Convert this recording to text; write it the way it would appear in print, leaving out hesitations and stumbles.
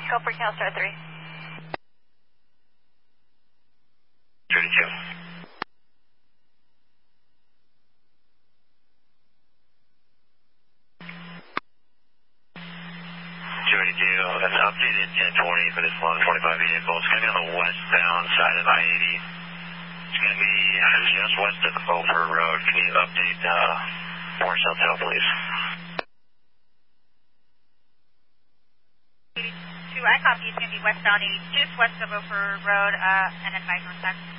Go for CalStar 3. 32. That's updated 1020 for this 1125 vehicle. It's going to be on the westbound side of I-80. It's going to be just west of Ophir Road. Can you update Marcel Tail, please? 82, I copy. It's going to be westbound 80, just west of Ophir Road, and advise north side.